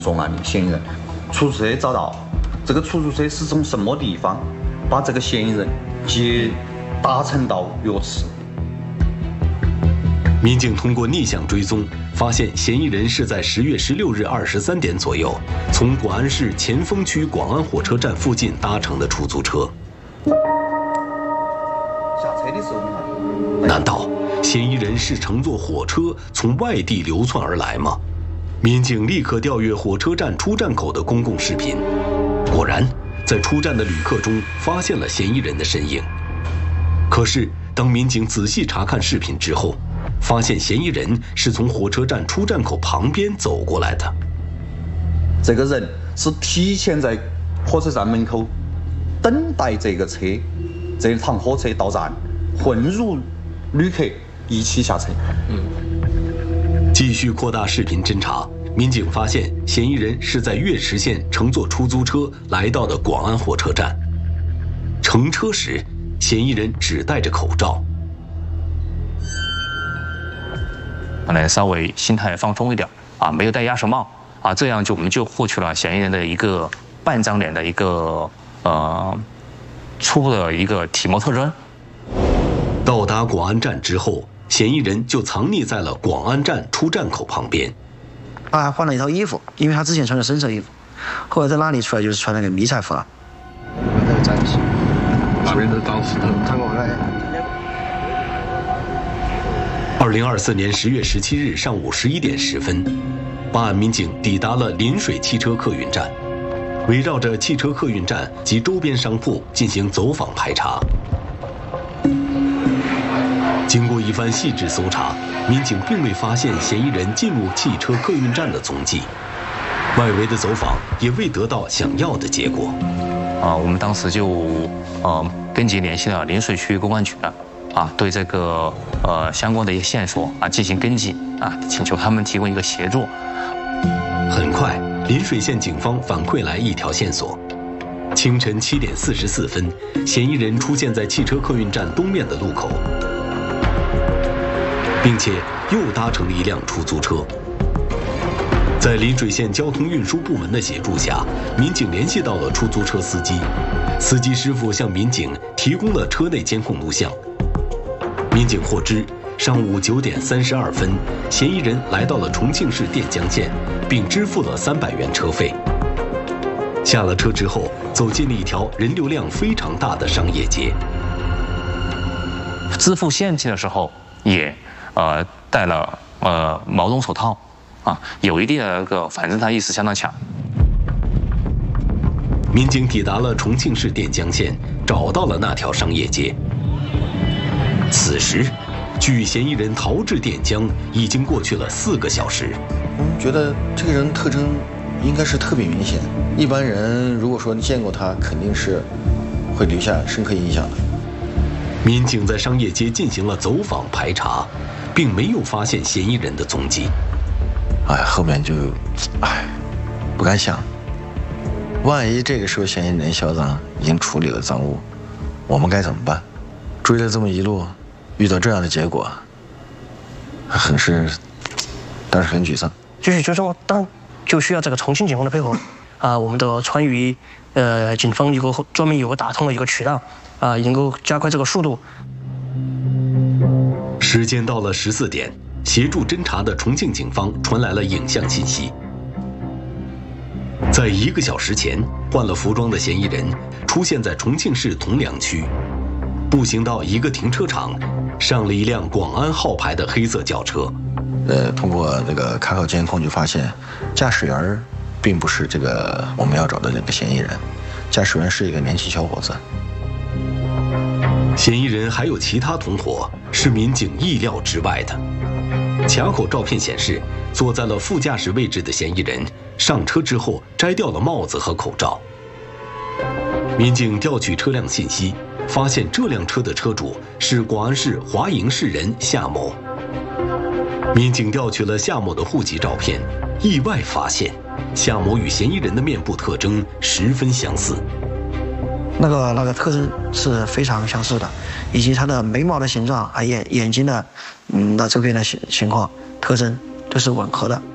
作案的嫌疑人。出租车找到，这个出租车是从什么地方把这个嫌疑人搭乘到约池？ 民警通过逆向追踪，发现嫌疑人是在10月16日23点左右，从广安市前锋区广安火车站附近搭乘的出租车。 下车的时候，你看， 难道嫌疑人是乘坐火车从外地流窜而来吗？民警立刻调阅火车站出站口的公共视频，果然，在出站的旅客中发现了嫌疑人的身影。可是，当民警仔细查看视频之后，发现嫌疑人是从火车站出站口旁边走过来的。 这个人是提前在火车站门口等待这趟火车到站，混入旅客一起下车。 继续扩大视频侦查，民警发现嫌疑人是在岳池县乘坐出租车来到的广安火车站。乘车时，嫌疑人只戴着口罩。 可能稍微心态放松一点啊，没有戴鸭舌帽啊，这样我们就获取了嫌疑人的一个半张脸的一个初步的一个体貌特征。 到达广安站之后，嫌疑人就藏匿在了广安站出站口旁边。 他还换了一套衣服，因为他之前穿的深色衣服，后来在那里出来就是穿那个迷彩服了。 我们这个战士，那边的刀石头，看过来。 2024年10月17日上午11点10分，办案民警抵达了临水汽车客运站，围绕着汽车客运站及周边商铺进行走访排查。经过一番细致搜查，民警并未发现嫌疑人进入汽车客运站的踪迹，外围的走访也未得到想要的结果。 我们当时就跟进联系了临水区公安局对这个相关的一些线索进行跟进请求他们提供一个协助。 很快，临水县警方反馈来一条线索：清晨7点44分，嫌疑人出现在汽车客运站东面的路口，并且又搭乘了一辆出租车。在临水县交通运输部门的协助下，民警联系到了出租车司机，司机师傅向民警提供了车内监控录像。民警获知，上午9点32分，嫌疑人来到了重庆市垫江县，并支付了300元车费。下了车之后，走进了一条人流量非常大的商业街。 支付现金的时候，也戴了毛绒手套有一定的那个反侦查意识相当强。 民警抵达了重庆市垫江县，找到了那条商业街。此时，距嫌疑人逃至垫江已经过去了4个小时。 我们觉得这个人特征应该是特别明显，一般人如果说见过他，肯定是会留下深刻印象的。 民警在商业街进行了走访排查，并没有发现嫌疑人的踪迹。 后面就不敢想，万一这个时候嫌疑人销赃已经处理了赃物，我们该怎么办？追了这么一路，遇到这样的结果，当时很沮丧。 就是说，当就需要这个重庆警方的配合我们的川渝警方专门有个打通了一个渠道能够加快这个速度。 时间到了14点，协助侦查的重庆警方传来了影像信息。在1个小时前，换了服装的嫌疑人出现在重庆市铜梁区，步行到一个停车场，上了一辆广安号牌的黑色轿车。 通过这个卡口监控就发现，驾驶员并不是这个我们要找的那个嫌疑人，驾驶员是一个年轻小伙子。 嫌疑人还有其他同伙，是民警意料之外的。卡口照片显示，坐在了副驾驶位置的嫌疑人上车之后摘掉了帽子和口罩。民警调取车辆信息，发现这辆车的车主是广安市华营市人夏某。民警调取了夏某的户籍照片，意外发现夏某与嫌疑人的面部特征十分相似。 那个特征是非常相似的，以及他的眉毛的形状，眼睛的那这边的情况特征都是吻合的。